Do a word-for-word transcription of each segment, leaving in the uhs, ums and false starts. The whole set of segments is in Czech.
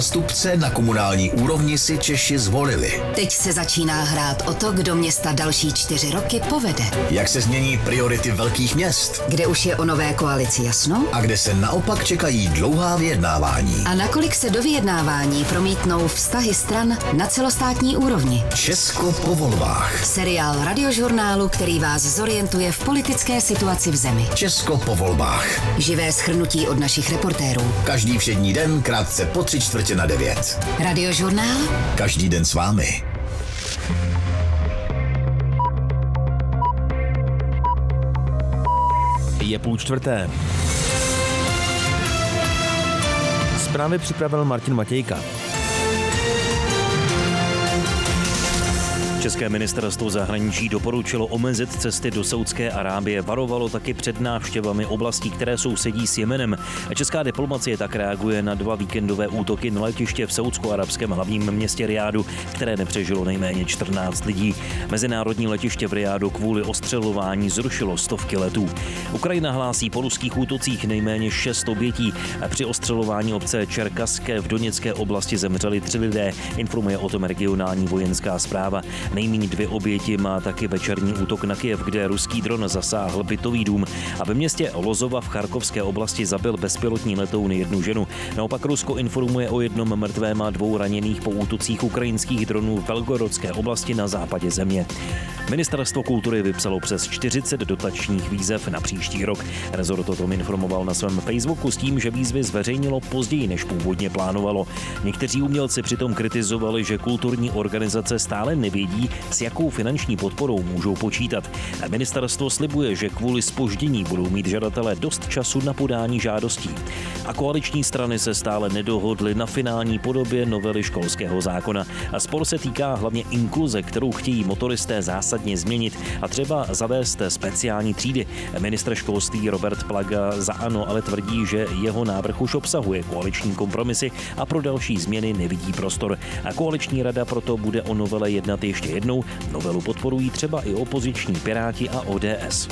Zástupce na komunální úrovni si Češi zvolili. Teď se začíná hrát o to, kdo města další čtyři roky povede. Jak se změní priority velkých měst? Kde už je o nové koalici jasno? A kde se naopak čekají dlouhá vyjednávání? A nakolik se do vyjednávání promítnou vztahy stran na celostátní úrovni? Česko po volbách. Seriál radiožurnálu, který vás zorientuje v politické situaci v zemi. Česko po volbách. Živé shrnutí od našich reportérů. Každý všední den krátce po tři čtvrtě na devět. Radiožurnál? Každý den s vámi. Je půl čtvrté. Zprávy připravil Martin Matějka. České ministerstvo zahraničí doporučilo omezit cesty do Saúdské Arábie, varovalo taky před návštěvami oblastí, které sousedí s Jemenem. Česká diplomacie tak reaguje na dva víkendové útoky na letiště v saúdsko-arabském hlavním městě Rijádu, které nepřežilo nejméně čtrnáct lidí. Mezinárodní letiště v Rijádu kvůli ostřelování zrušilo stovky letů. Ukrajina hlásí po ruských útocích nejméně šest obětí. Při ostřelování obce Čerkaské v Doněcké oblasti zemřeli tři lidé, informuje o tom regionální vojenská správa. Nejméně dvě oběti má taky večerní útok na Kyjev, kde ruský dron zasáhl bytový dům a ve městě Lozova v Charkovské oblasti zabil bezpilotní letoun jednu ženu. Naopak Rusko informuje o jednom mrtvém a dvou raněných po útocích ukrajinských dronů v Belgorodské oblasti na západě země. Ministerstvo kultury vypsalo přes čtyřicet dotačních výzev na příští rok. Rezort o tom informoval na svém Facebooku s tím, že výzvy zveřejnilo později, než původně plánovalo. Někteří umělci přitom kritizovali, že kulturní organizace stále nevědí, s jakou finanční podporou můžou počítat. Ministerstvo slibuje, že kvůli zpoždění budou mít žadatelé dost času na podání žádostí. A koaliční strany se stále nedohodly na finální podobě novely školského zákona. A spor se týká hlavně inkluze, kterou chtějí motoristé zásadně změnit a třeba zavést speciální třídy. Ministr školství Robert Plaga za ANO ale tvrdí, že jeho návrh už obsahuje koaliční kompromisy a pro další změny nevidí prostor. A koaliční rada proto bude o novele jednat ještě jednou. Novelu podporují třeba i opoziční Piráti a O D S.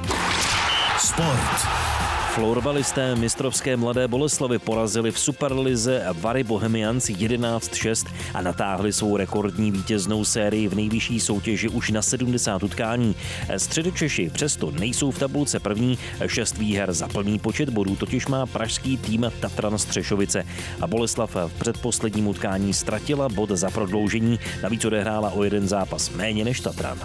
Sport. Florbalisté mistrovské Mladé Boleslavi porazili v Superlize Vary Bohemians jedenáct šest a natáhli svou rekordní vítěznou sérii v nejvyšší soutěži už na sedmdesát utkání. Středočeši přesto nejsou v tabulce první, šest výher za plný počet bodů totiž má pražský tým Tatran Střešovice. A Boleslav v předposledním utkání ztratila bod za prodloužení, navíc odehrála o jeden zápas méně než Tatran.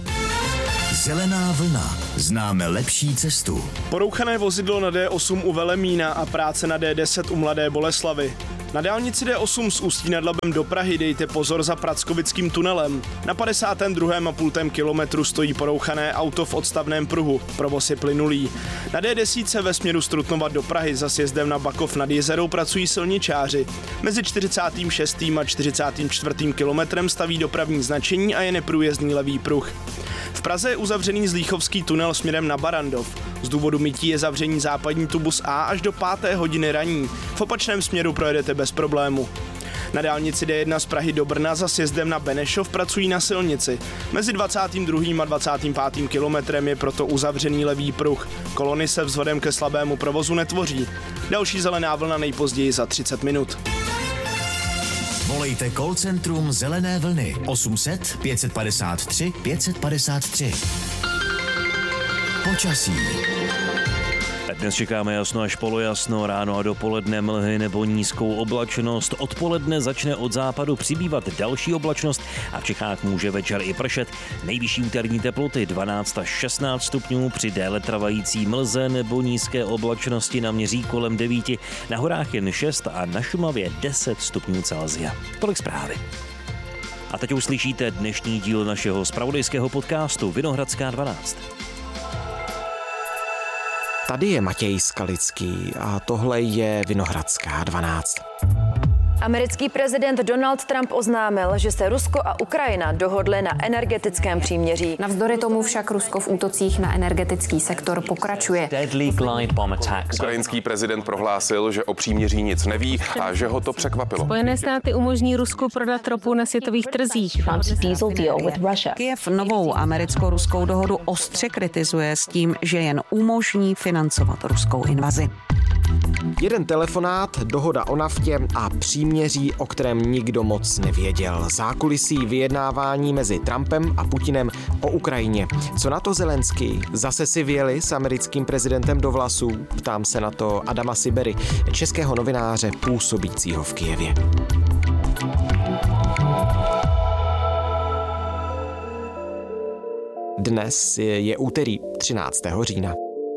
Zelená vlna. Známe lepší cestu. Porouchané vozidlo na D osm u Velemína a práce na D deset u Mladé Boleslavi. Na dálnici D osm z Ústí nad Labem do Prahy dejte pozor za Prackovickým tunelem. Na padesátém druhém a půl kilometru stojí porouchané auto v odstavném pruhu. Provoz je plynulý. Na D deset ve směru z Trutnova do Prahy za sjezdem na Bakov nad Jezerou pracují silničáři. Mezi čtyřicátým šestým a čtyřicátým čtvrtým kilometrem staví dopravní značení a je neprůjezdný levý pruh. V Praze je uzavřený Zlíchovský tunel směrem na Barandov. Z důvodu mytí je zavření západní tubus A až do páté hodiny raní. V opačném směru projedete bez problému. Na dálnici D jedna z Prahy do Brna za sjezdem na Benešov pracují na silnici. Mezi dvacátým druhým a dvacátým pátým kilometrem je proto uzavřený levý pruh. Kolony se vzhledem ke slabému provozu netvoří. Další zelená vlna nejpozději za třicet minut. Volejte call centrum Zelené vlny osm set pět padesát tři pět padesát tři. Počasí. Dnes čekáme jasno až polojasno, ráno a dopoledne mlhy nebo nízkou oblačnost. Odpoledne začne od západu přibývat další oblačnost a v Čechách může večer i pršet. Nejvyšší úterní teploty dvanáct až šestnáct stupňů, při déle trvající mlze nebo nízké oblačnosti naměří kolem devíti, na horách jen šest a na Šumavě deset stupňů Celsia. Tolik zprávy. A teď uslyšíte dnešní díl našeho zpravodajského podcastu Vinohradská dvanáct. Tady je Matěj Skalický a tohle je Vinohradská dvanáct. Americký prezident Donald Trump oznámil, že se Rusko a Ukrajina dohodly na energetickém příměří. Navzdory tomu však Rusko v útocích na energetický sektor pokračuje. Ukrajinský prezident prohlásil, že o příměří nic neví a že ho to překvapilo. Spojené státy umožní Rusku prodat ropu na světových trzích. Kyjev novou americko-ruskou dohodu ostře kritizuje s tím, že jen umožní financovat ruskou invazi. Jeden telefonát, dohoda o naftě a příměří, o kterém nikdo moc nevěděl. Zákulisí vyjednávání mezi Trumpem a Putinem o Ukrajině. Co na to Zelenský? Zase si vjeli s americkým prezidentem do vlasů? Ptám se na to Adama Sibery, českého novináře působícího v Kyjevě. Dnes je, je úterý třináctého října.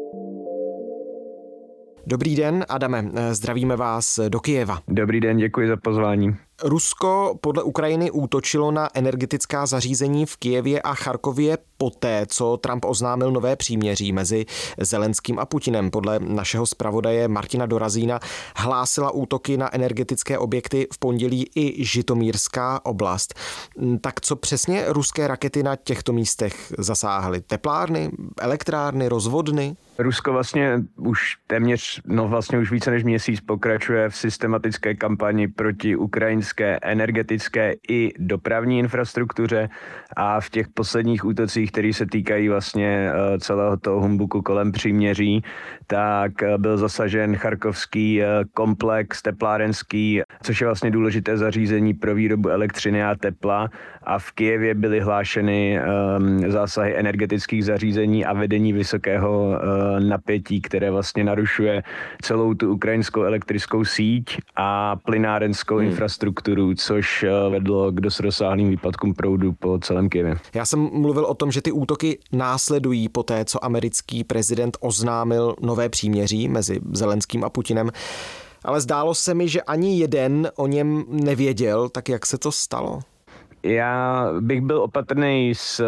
Dobrý den, Adame, zdravíme vás do Kyjeva. Dobrý den, děkuji za pozvání. Rusko podle Ukrajiny útočilo na energetická zařízení v Kyjevě a Charkově poté, co Trump oznámil nové příměří mezi Zelenským a Putinem. Podle našeho zpravodaje Martina Dorazína hlásila útoky na energetické objekty v pondělí i Žitomírská oblast. Tak co přesně ruské rakety na těchto místech zasáhly? Teplárny, elektrárny, rozvodny? Rusko vlastně už téměř, no vlastně už více než měsíc pokračuje v systematické kampani proti ukrajinské energetické i dopravní infrastruktuře a v těch posledních útocích, které se týkají vlastně celého toho humbuku kolem příměří, tak byl zasažen charkovský komplex teplárenský, což je vlastně důležité zařízení pro výrobu elektřiny a tepla, a v Kyjevě byly hlášeny um, zásahy energetických zařízení a vedení vysokého uh, napětí, které vlastně narušuje celou tu ukrajinskou elektrickou síť a plynárenskou hmm. infrastrukturu, což uh, vedlo k dost rozsáhlým výpadkům proudu po celém Kyjevě. Já jsem mluvil o tom, že ty útoky následují po té, co americký prezident oznámil nové příměří mezi Zelenským a Putinem, ale zdálo se mi, že ani jeden o něm nevěděl, tak jak se to stalo? Já bych byl opatrný s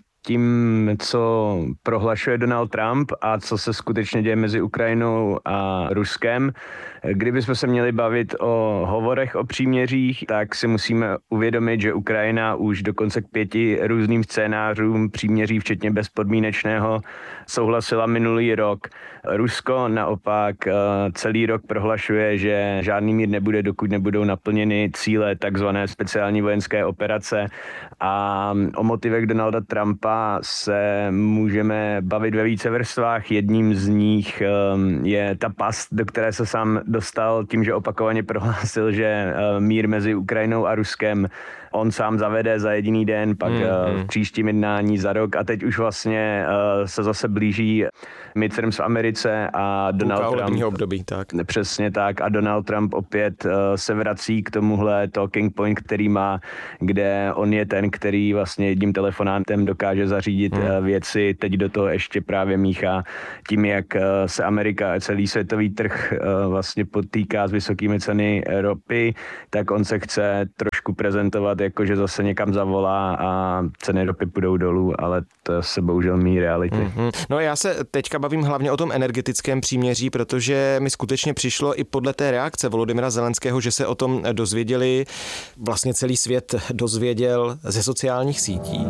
tím, co prohlašuje Donald Trump a co se skutečně děje mezi Ukrajinou a Ruskem. Kdybychom se měli bavit o hovorech o příměřích, tak si musíme uvědomit, že Ukrajina už dokonce k pěti různým scénářům příměří, včetně bezpodmínečného, souhlasila minulý rok. Rusko naopak celý rok prohlašuje, že žádný mír nebude, dokud nebudou naplněny cíle takzvané speciální vojenské operace, a o motivech Donalda Trumpa se můžeme bavit ve více vrstvách. Jedním z nich je ta past, do které se sám dostal tím, že opakovaně prohlásil, že mír mezi Ukrajinou a Ruskem on sám zavede za jediný den, pak mm, mm. v příštím jednání za rok, a teď už vlastně se zase blíží midterms v Americe a Donald Trump období, tak. Přesně tak, a Donald Trump opět se vrací k tomuhle talking point, který má, kde on je ten, který vlastně jedním telefonátem dokáže zařídit mm. věci. Teď do toho ještě právě míchá tím, jak se Amerika a celý světový trh vlastně potýká s vysokými ceny ropy, tak on se chce trošku prezentovat, jakože zase někam zavolá a ceny ropy půjdou dolů, ale to se bohužel míjí reality. Mm-hmm. No já se teďka bavím hlavně o tom energetickém příměří, protože mi skutečně přišlo i podle té reakce Volodymyra Zelenského, že se o tom dozvěděli, vlastně celý svět dozvěděl ze sociálních sítí.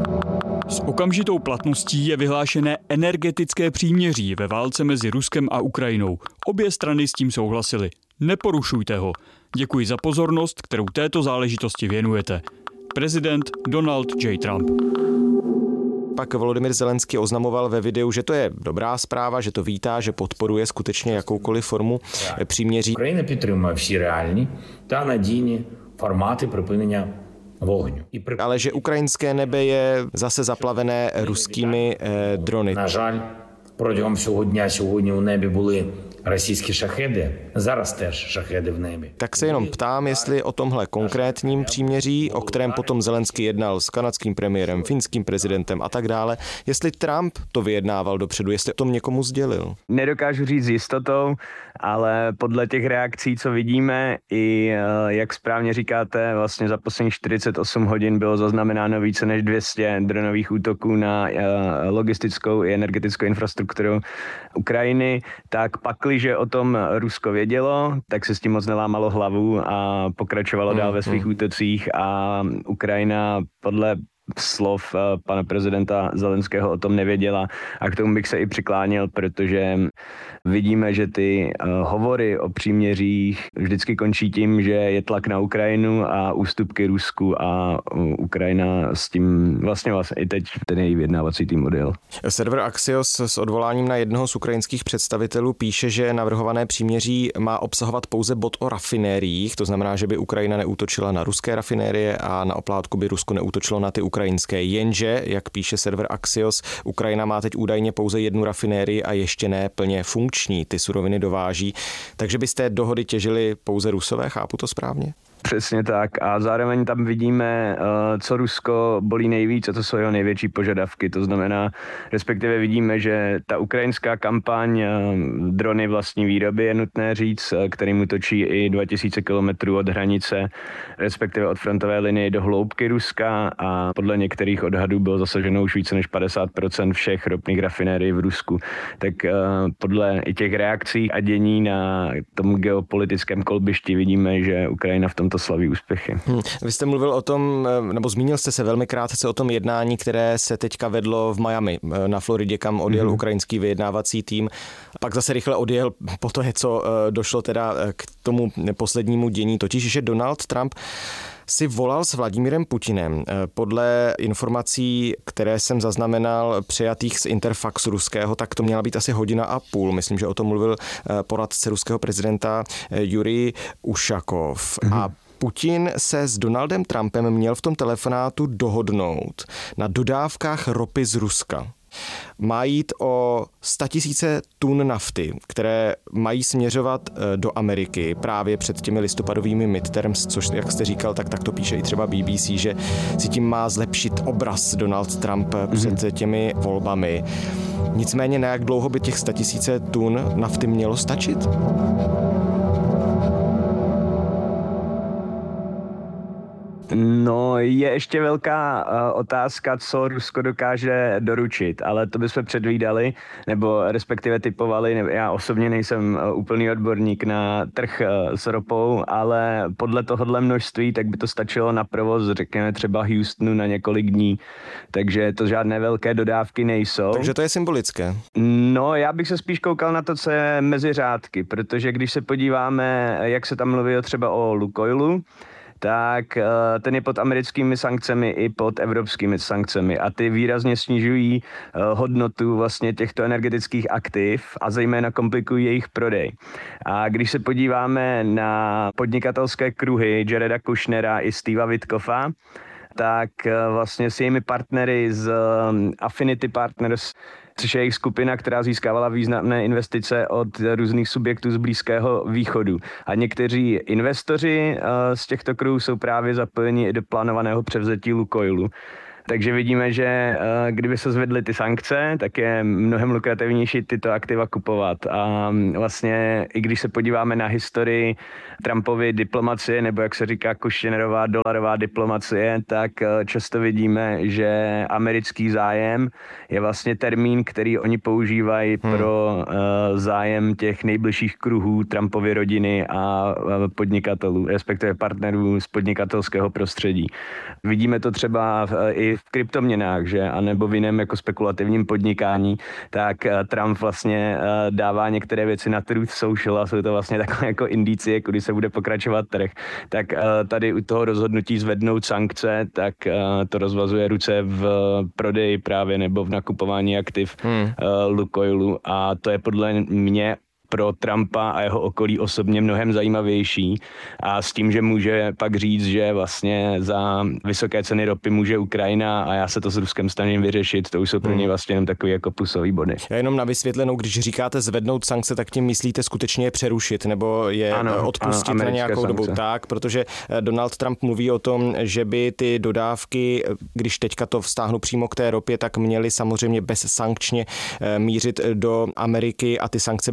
S okamžitou platností je vyhlášené energetické příměří ve válce mezi Ruskem a Ukrajinou. Obě strany s tím souhlasily. Neporušujte ho. Děkuji za pozornost, kterou této záležitosti věnujete. Prezident Donald J. Trump. Pak Volodymyr Zelenský oznamoval ve videu, že to je dobrá zpráva, že to vítá, že podporuje skutečně jakoukoliv formu příměří. Ukrajina підтримує всі реальні та надійні формати припинення вогню. Ale že ukrajinské nebe je zase zaplavené ruskými eh, drony. На жаль, протягом всього дня сьогодні у небі були російські шахеди, зараз теж шахеди в небі. Tak se jenom ptám, jestli o tomhle konkrétním příměří, o kterém potom Zelenský jednal s kanadským premiérem, finským prezidentem a tak dále, jestli Trump to vyjednával dopředu, jestli o tom někomu sdělil. Nedokážu říct s jistotou, ale podle těch reakcí, co vidíme, i jak správně říkáte, vlastně za posledních čtyřicet osm hodin bylo zaznamenáno více než dvě stě dronových útoků na logistickou i energetickou infrastrukturu Ukrajiny, tak pakliže o tom Rusko vědělo, tak se s tím moc nelámalo hlavu a pokračovalo dál ve svých útocích, a Ukrajina podle slov pana prezidenta Zelenského o tom nevěděla a k tomu bych se i přiklánil, protože vidíme, že ty hovory o příměřích vždycky končí tím, že je tlak na Ukrajinu a ústupky Rusku a Ukrajina s tím vlastně vlastně i teď ten její vyjednávací tým odjel. Server Axios s odvoláním na jednoho z ukrajinských představitelů píše, že navrhované příměří má obsahovat pouze bod o rafinériích, to znamená, že by Ukrajina neútočila na ruské rafinérie a na oplátku by Rusko neútočilo na ty ukrajinské. Jenže, jak píše server Axios, Ukrajina má teď údajně pouze jednu rafinérii a ještě ne plně funkční, ty suroviny dováží. Takže by z té dohody těžili pouze Rusové, chápu to správně? Přesně tak a zároveň tam vidíme, co Rusko bolí nejvíc a to jsou jeho největší požadavky. To znamená, respektive vidíme, že ta ukrajinská kampaň drony vlastní výroby je nutné říct, kterým útočí i dva tisíce kilometrů od hranice, respektive od frontové linie do hloubky Ruska a podle některých odhadů bylo zasaženo už více než padesát procent všech ropných rafinérií v Rusku. Tak podle i těch reakcí a dění na tom geopolitickém kolbišti vidíme, že Ukrajina v tom to slaví úspěchy. Hmm. Vy jste mluvil o tom, nebo zmínil jste se velmi krátce o tom jednání, které se teďka vedlo v Miami na Floridě, kam odjel hmm. ukrajinský vyjednávací tým. Pak zase rychle odjel po to, co došlo teda k tomu poslednímu dění, totiž, že Donald Trump si volal s Vladimírem Putinem. Podle informací, které jsem zaznamenal přijatých z Interfaxu ruského, tak to měla být asi hodina a půl. Myslím, že o tom mluvil poradce ruského prezidenta Jurij Ušakov. Mm-hmm. A Putin se s Donaldem Trumpem měl v tom telefonátu dohodnout na dodávkách ropy z Ruska. Má jít o statisíce tun nafty, které mají směřovat do Ameriky právě před těmi listopadovými midterms, což, jak jste říkal, tak, tak to píše i třeba B B C, že si tím má zlepšit obraz Donald Trump mm-hmm. před těmi volbami. Nicméně na jak dlouho by těch statisíce tun nafty mělo stačit? No, je ještě velká uh, otázka, co Rusko dokáže doručit, ale to bychom předvídali, nebo respektive typovali. Nebo já osobně nejsem uh, úplný odborník na trh uh, s ropou, ale podle tohohle množství tak by to stačilo na provoz, řekněme třeba Houstonu na několik dní, takže to žádné velké dodávky nejsou. Takže to je symbolické. No, já bych se spíš koukal na to, co je mezi řádky, protože když se podíváme, jak se tam mluví třeba o Lukoilu, tak ten je pod americkými sankcemi i pod evropskými sankcemi a ty výrazně snižují hodnotu vlastně těchto energetických aktiv a zejména komplikují jejich prodej. A když se podíváme na podnikatelské kruhy Jareda Kushnera i Steva Witkoffa, tak vlastně s jejími partnery z Affinity Partners, což je jejich skupina, která získávala významné investice od různých subjektů z Blízkého východu. A někteří investoři z těchto kruhů jsou právě zapojeni i do plánovaného převzetí Lukoilu. Takže vidíme, že kdyby se zvedly ty sankce, tak je mnohem lukrativnější tyto aktiva kupovat. A vlastně i když se podíváme na historii Trumpovy diplomacie, nebo jak se říká Kushnerová dolarová diplomacie, tak často vidíme, že americký zájem je vlastně termín, který oni používají hmm. pro zájem těch nejbližších kruhů Trumpovy rodiny a podnikatelů, respektive partnerů z podnikatelského prostředí. Vidíme to třeba i v kryptoměnách, že, anebo v jiném jako spekulativním podnikání, tak Trump vlastně dává některé věci na Truth Social a jsou to vlastně takové jako indicie, kudy se bude pokračovat trh. Tak tady u toho rozhodnutí zvednout sankce, tak to rozvazuje ruce v prodeji právě nebo v nakupování aktiv hmm. Lukoilu a to je podle mě pro Trumpa a jeho okolí osobně mnohem zajímavější a s tím, že může pak říct, že vlastně za vysoké ceny ropy může Ukrajina a já se to s Ruskem snažím vyřešit, to už jsou pro něj vlastně jenom takový jako plusový body. Já jenom na vysvětlenou, když říkáte zvednout sankce, tak tím myslíte skutečně je přerušit nebo je ano, odpustit ano, na nějakou sankce. Dobu. Tak, protože Donald Trump mluví o tom, že by ty dodávky, když teďka to vztáhnu přímo k té ropě, tak měly samozřejmě bezsankčně mířit do Ameriky a ty sankce by zmizely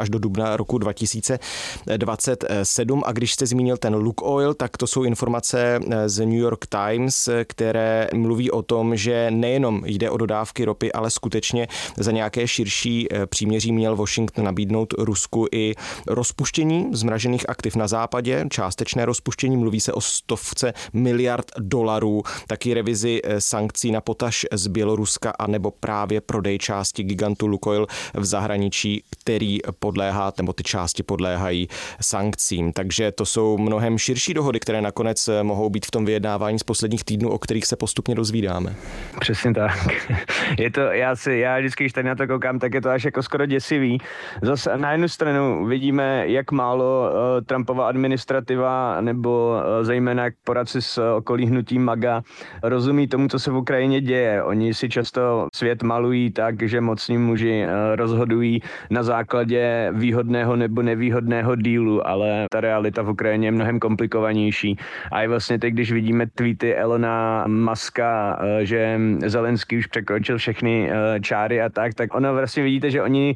až do dubna roku dva tisíce dvacet sedm. A když jste zmínil ten Lukoil, tak to jsou informace z New York Times, které mluví o tom, že nejenom jde o dodávky ropy, ale skutečně za nějaké širší příměří měl Washington nabídnout Rusku i rozpuštění zmražených aktiv na západě, částečné rozpuštění, mluví se o stovce miliard dolarů, taky revizi sankcí na potaž z Běloruska a nebo právě prodej části gigantu Lukoil v zahraničí, který podléhá, nebo ty části podléhají sankcím. Takže to jsou mnohem širší dohody, které nakonec mohou být v tom vyjednávání z posledních týdnů, o kterých se postupně dozvídáme. Přesně tak. Je to, já si, já vždycky, když tady na to koukám, tak je to až jako skoro děsivý. Zase na jednu stranu vidíme, jak málo uh, Trumpova administrativa nebo uh, zejména jak poradci z okolí hnutí MAGA rozumí tomu, co se v Ukrajině děje. Oni si často svět malují tak, že mocní muži uh, rozhodují na základě výhodného nebo nevýhodného dílu, ale ta realita v Ukrajině je mnohem komplikovanější. A i vlastně teď, když vidíme tweety Elona Muska, uh, že Zelenský už překročil všechny uh, čáry a tak, tak ono vlastně vidíte, že oni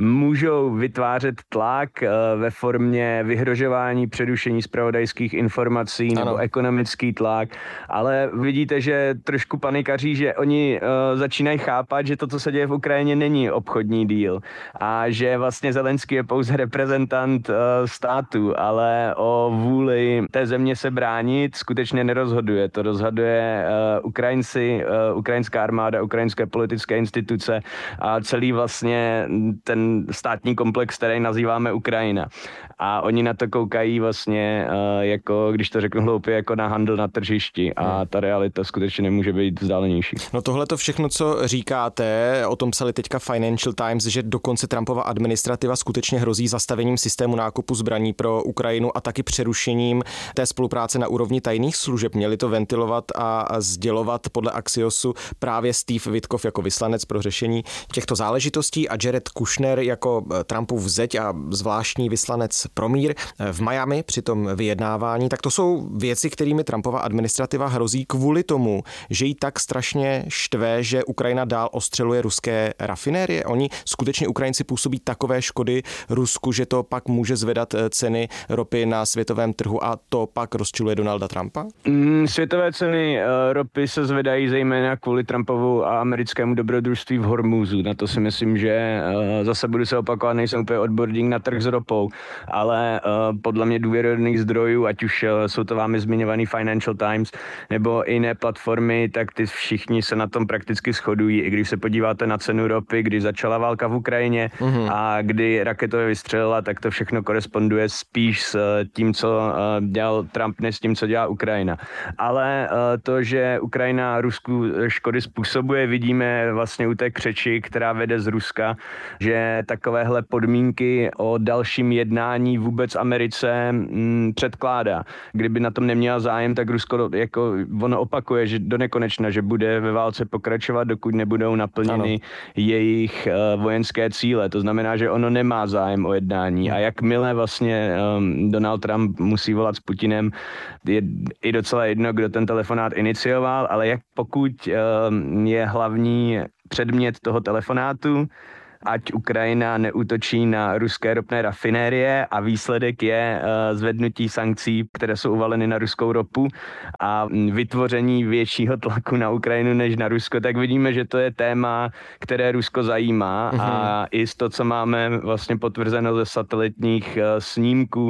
můžou vytvářet tlak uh, ve formě vyhrožování, přerušení zpravodajských informací nebo ano. ekonomický tlak, ale vidíte, že trošku panikaří, že oni uh, začínají chápat, že to, co se děje v Ukrajině, není obchodní díl a že vlastně Zelenský je pouze reprezentant uh, státu, ale o vůli té země se bránit skutečně nerozhoduje. To rozhoduje uh, Ukrajinci, uh, ukrajinská armáda, ukrajinské politické instituce a celý vlastně ten státní komplex, který nazýváme Ukrajina. A oni na to koukají vlastně uh, jako, když to řeknu hloupě, jako na handel na tržišti a ta realita skutečně nemůže být vzdálenější. No tohle to všechno, co říkáte, o tom psali teďka Financial Times, že dokonce Trumpova administrativa skutečně hrozí zastavením systému nákupu zbraní pro Ukrajinu a taky přerušením té spolupráce na úrovni tajných služeb. Měli to ventilovat a sdělovat podle Axiosu právě Steve Witkoff jako vyslanec pro řešení těchto záležitostí a Jared Kushner jako Trumpův zeď a zvláštní vyslanec pro mír v Miami při tom vyjednávání. Tak to jsou věci, kterými Trumpova administrativa hrozí kvůli tomu, že jí tak strašně štve, že Ukrajina dál ostřeluje ruské rafinérie. Oni skutečně Ukrajinci působí takové škody Rusku, že to pak může zvedat ceny ropy na světovém trhu a to pak rozčiluje Donalda Trumpa? Mm, světové ceny uh, ropy se zvedají zejména kvůli Trumpovu a americkému dobrodružství v Hormuzu. Na to si myslím, že uh, zase budu se opakovat, nejsem úplně odborník na trh s ropou, ale uh, podle mě důvěryhodných zdrojů, ať už uh, jsou to vámi zmiňovaný Financial Times nebo jiné platformy, tak ty všichni se na tom prakticky shodují. I když se podíváte na cenu ropy, kdy začala válka v Ukrajině mm-hmm. a kdy raketově vystřelila, tak to všechno koresponduje spíš s tím, co uh, dělal Trump, než s tím, co dělá Ukrajina. Ale uh, to, že Ukrajina Rusku škody způsobuje, vidíme vlastně u té křeči, která vede z Ruska, že takovéhle podmínky o dalším jednání vůbec Americe mm, předkládá. Kdyby na tom neměla zájem, tak Rusko jako ono opakuje, že do nekonečna, že bude ve válce pokračovat, dokud nebudou naplněny ano. jejich uh, vojenské cíle. To znamená, že ono nemá zájem o jednání. A jakmile vlastně um, Donald Trump musí volat s Putinem, je i docela jedno, kdo ten telefonát inicioval, ale jak pokud um, je hlavní předmět toho telefonátu, ať Ukrajina neútočí na ruské ropné rafinérie a výsledek je uh, zvednutí sankcí, které jsou uvaleny na ruskou ropu a vytvoření většího tlaku na Ukrajinu než na Rusko, tak vidíme, že to je téma, které Rusko zajímá mm-hmm. a i z to, co máme vlastně potvrzeno ze satelitních uh, snímků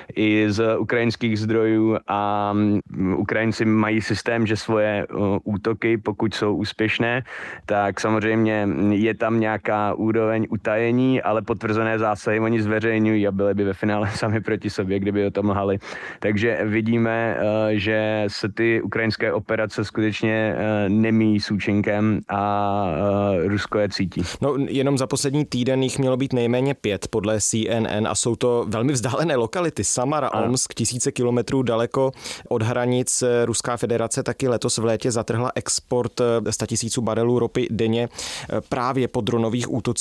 i z ukrajinských zdrojů a um, Ukrajinci mají systém, že svoje uh, útoky, pokud jsou úspěšné, tak samozřejmě je tam nějaká úroveň utajení, ale potvrzené zásahy oni zveřejňují a byli by ve finále sami proti sobě, kdyby o tom lhali. Takže vidíme, že se ty ukrajinské operace skutečně nemíjí s účinkem a Rusko je cítí. No, jenom za poslední týden jich mělo být nejméně pět podle C N N a jsou to velmi vzdálené lokality. Samara, a. Omsk, tisíce kilometrů daleko od hranic. Ruská federace taky letos v létě zatrhla export sta tisíců barelů ropy denně právě po dronových útocích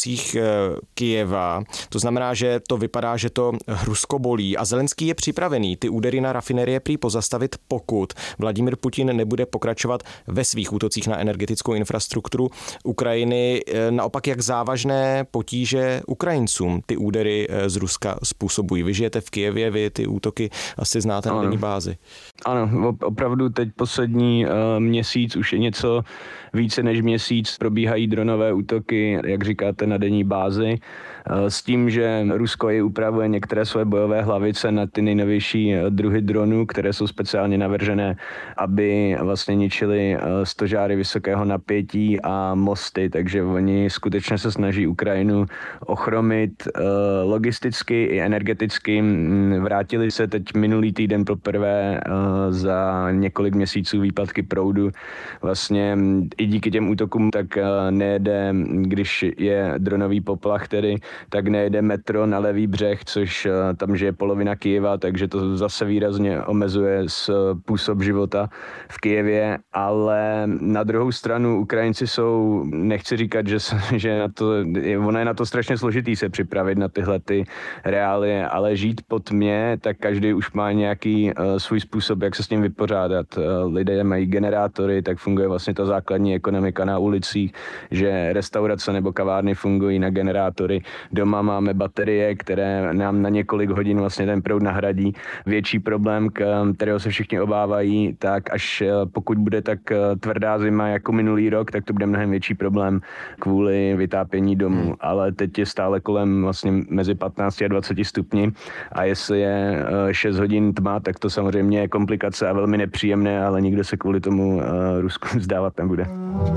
útocích Kyjeva. To znamená, že to vypadá, že to Rusko bolí a Zelenský je připravený ty údery na rafinerie prý pozastavit, pokud Vladimír Putin nebude pokračovat ve svých útocích na energetickou infrastrukturu Ukrajiny. Naopak, jak závažné potíže Ukrajincům ty údery z Ruska způsobují. Vy žijete v Kyjevě, vy ty útoky asi znáte na denní bázi. Ano, opravdu teď poslední uh, měsíc, už je něco více než měsíc, probíhají dronové útoky, jak říkáte, na denní bázi. S tím, že Rusko je upravuje některé své bojové hlavice na ty nejnovější druhy dronů, které jsou speciálně navržené, aby vlastně ničili stožáry vysokého napětí a mosty, takže oni skutečně se snaží Ukrajinu ochromit logisticky i energeticky. Vrátili se teď minulý týden poprvé za několik měsíců výpadky proudu. Vlastně i díky těm útokům tak nejede, když je dronový poplach, tedy tak nejede metro na levý břeh, což tam žije polovina Kyjeva, takže to zase výrazně omezuje způsob života v Kyjevě, ale na druhou stranu Ukrajinci jsou, nechci říkat, že, že na to, ono je na to strašně složitý se připravit na tyhle ty reálie, ale žít po tmě, tak každý už má nějaký uh, svůj způsob, jak se s tím vypořádat. Uh, lidé mají generátory, tak funguje vlastně ta základní ekonomika na ulicích, že restaurace nebo kavárny fungují na generátory. Doma máme baterie, které nám na několik hodin vlastně ten proud nahradí. Větší problém, kterého se všichni obávají, tak až pokud bude tak tvrdá zima jako minulý rok, tak to bude mnohem větší problém kvůli vytápění domů. Hmm. Ale teď je stále kolem vlastně mezi patnáct a dvacet stupni a jestli je šest hodin tma, tak to samozřejmě je komplikace a velmi nepříjemné, ale nikdo se kvůli tomu Rusku vzdávat nebude.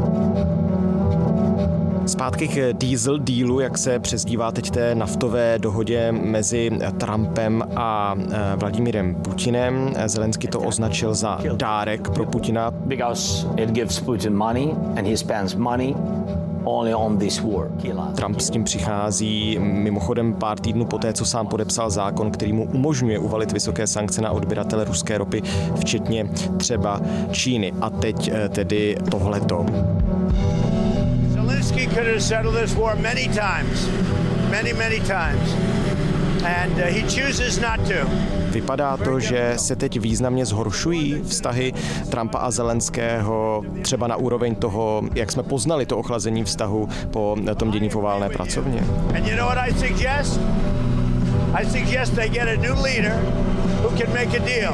Zpátky k diesel dealu, jak se přezdívá teď té naftové dohodě mezi Trumpem a Vladimírem Putinem. Zelenský to označil za dárek pro Putina. Because it gives Putin money and he spends money only on this war. Trump s tím přichází mimochodem pár týdnů poté, co sám podepsal zákon, který mu umožňuje uvalit vysoké sankce na odběratele ruské ropy, včetně třeba Číny. A teď tedy tohleto. Zelensky could have settled this war many times, many, many times, and uh, he chooses not to. Vypadá to, že se teď významně zhoršují vztahy Trumpa a Zelenského, třeba na úroveň toho, jak jsme poznali to ochlazení vztahu po tom dění v oválné pracovně. And you know what I suggest? I suggest they get a new leader who can make a deal.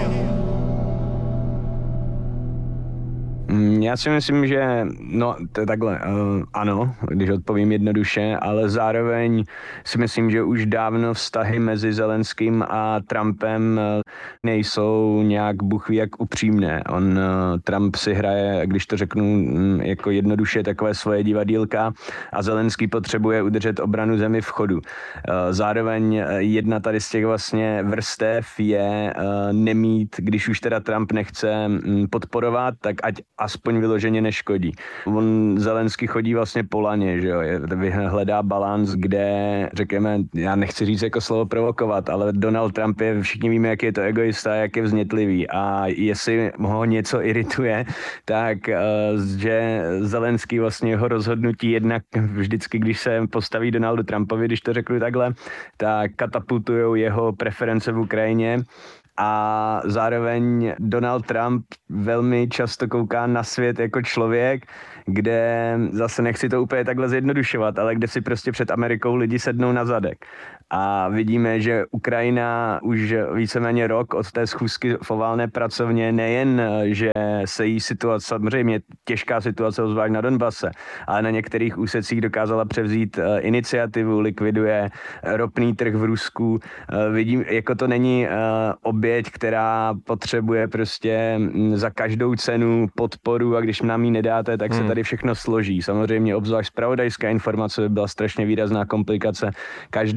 Já si myslím, že no to je takhle, uh, ano, když odpovím jednoduše, ale zároveň si myslím, že už dávno vztahy mezi Zelenským a Trumpem uh, nejsou nějak bůh ví jak upřímné. On, uh, Trump si hraje, když to řeknu um, jako jednoduše, takové svoje divadýlka a Zelenský potřebuje udržet obranu zemi v chodu. Uh, zároveň jedna tady z těch vlastně vrstev je uh, nemít, když už teda Trump nechce um, podporovat, tak ať aspoň vyloženě neškodí. On Zelenský chodí vlastně po laně, že jo, hledá balans, kde, řekněme, já nechci říct jako slovo provokovat, ale Donald Trump je, všichni víme, jak je to egoista, jak je vznětlivý a jestli ho něco irituje, tak že Zelenský vlastně jeho rozhodnutí jednak vždycky, když se postaví Donaldu Trumpovi, když to řeknu takhle, tak katapultujou jeho preference v Ukrajině. A zároveň Donald Trump velmi často kouká na svět jako člověk, kde zase nechci to úplně takhle zjednodušovat, ale kde si prostě před Amerikou lidi sednou na zadek. A vidíme, že Ukrajina už víceméně rok od té schůzky v oválné pracovně nejen, že se jí situace, samozřejmě těžká situace ozvlášť na Donbase, ale na některých úsecích dokázala převzít iniciativu, likviduje ropný trh v Rusku. Vidím, jako to není oběť, která potřebuje prostě za každou cenu podporu a když nám ji nedáte, tak se tady všechno složí. Samozřejmě obzvlášť zpravodajská informace by byla strašně výrazná komplikace. Každá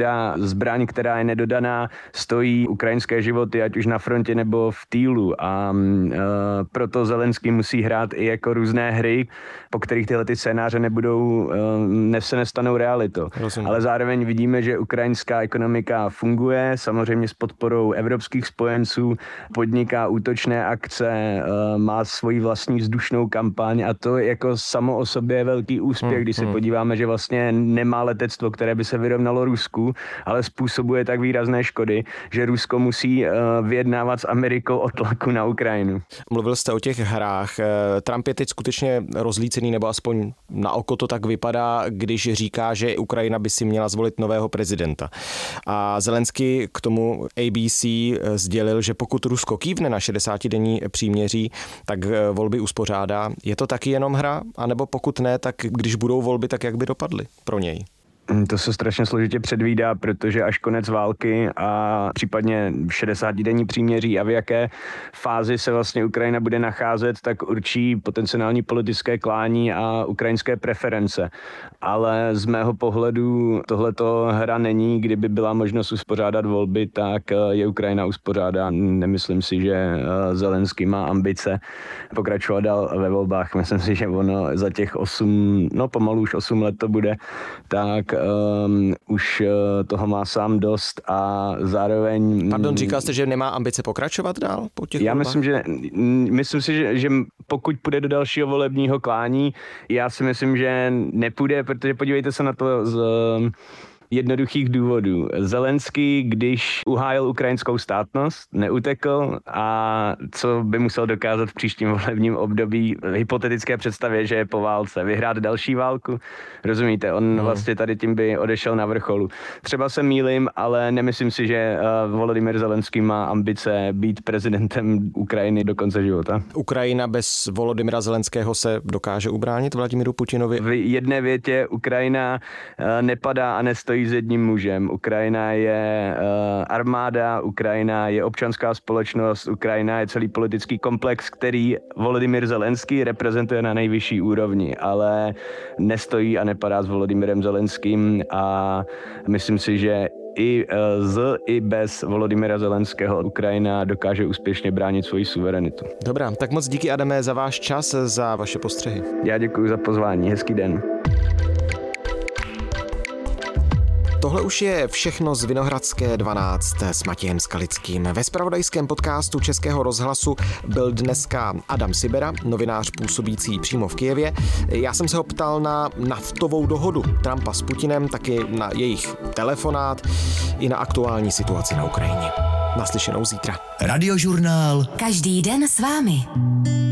zbraň, která je nedodaná, stojí ukrajinské životy, ať už na frontě nebo v týlu. A uh, proto Zelenský musí hrát i jako různé hry, po kterých tyhle ty scénáře nebudou, uh, ne, se nestanou realitou. Rozumím. Ale zároveň vidíme, že ukrajinská ekonomika funguje, samozřejmě s podporou evropských spojenců, podniká útočné akce, uh, má svoji vlastní vzdušnou kampaň a to jako samo o sobě je velký úspěch, hmm, když se hmm. podíváme, že vlastně nemá letectvo, které by se vyrovnalo Rusku, ale způsobuje tak výrazné škody, že Rusko musí uh, vyjednávat s Amerikou o tlaku na Ukrajinu. Mluvil jste o těch hrách. Trump je teď skutečně rozlícený, nebo aspoň na oko to tak vypadá, když říká, že Ukrajina by si měla zvolit nového prezidenta. A Zelenský k tomu A B C sdělil, že pokud Rusko kývne na šedesátidenní příměří, tak volby uspořádá. Je to taky jenom hra? A nebo pokud ne, tak když budou volby, tak jak by dopadly pro něj? To se strašně složitě předvídá, protože až konec války a případně šedesátidenní příměří a v jaké fázi se vlastně Ukrajina bude nacházet, tak určí potenciální politické klání a ukrajinské preference. Ale z mého pohledu tohleto hra není, kdyby byla možnost uspořádat volby, tak je Ukrajina uspořádá. Nemyslím si, že Zelenský má ambice pokračovat dál ve volbách. Myslím si, že ono za těch osm, no pomalu už osm let to bude, tak Um, už uh, toho má sám dost a zároveň... Pardon, říkal jste, že nemá ambice pokračovat dál po těch Já volbách? myslím, že, myslím si, že, že pokud půjde do dalšího volebního klání, já si myslím, že nepůjde, protože podívejte se na to z... jednoduchých důvodů. Zelenský, když uhájil ukrajinskou státnost, neutekl a co by musel dokázat v příštím volebním období hypotetické představě, že je po válce, vyhrát další válku. Rozumíte? On hmm. vlastně tady tím by odešel na vrcholu. Třeba se mýlím, ale nemyslím si, že uh, Volodymyr Zelenský má ambice být prezidentem Ukrajiny do konce života. Ukrajina bez Volodymyra Zelenského se dokáže ubránit Vladimíru Putinovi? V jedné větě Ukrajina uh, nepadá a nestojí s jedním mužem. Ukrajina je uh, armáda, Ukrajina je občanská společnost, Ukrajina je celý politický komplex, který Volodymyr Zelenský reprezentuje na nejvyšší úrovni, ale nestojí a nepadá s Volodymyrem Zelenským a myslím si, že i z, i bez Volodymyra Zelenského Ukrajina dokáže úspěšně bránit svoji suverenitu. Dobrá, tak moc díky, Adame, za váš čas, za vaše postřehy. Já děkuji za pozvání, hezký den. Tohle už je všechno z Vinohradské dvanáct s Matějem Skalickým. Ve zpravodajském podcastu Českého rozhlasu byl dneska Adam Sibera, novinář působící přímo v Kyjevě. Já jsem se ho ptal na naftovou dohodu Trumpa s Putinem, taky na jejich telefonát i na aktuální situaci na Ukrajině. Naslyšenou zítra. Radiožurnál. Každý den s vámi.